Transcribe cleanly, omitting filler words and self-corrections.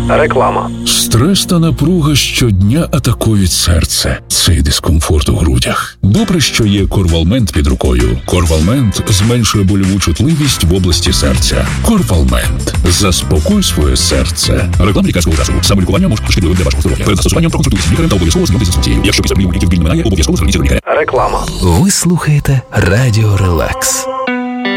Реклама. Стрес та напруга щодня атакують серце. Цей дискомфорт у грудях. Добре, що є Корвалмент під рукою. Корвалмент зменшує больову чутливість в області серця. Корвалмент. Заспокой своє серце. Реклама лікарського засобу. Самолікування може шкідливим для вашого здоров'я. Перед застосуванням проконсультуйтесь з лікарем та обов'язково знайомтесь з інструкцією. Якщо після прийому ліків біль не минає, обов'язково зверніться до лікаря. Реклама. Ви слухаєте Радіо Релакс.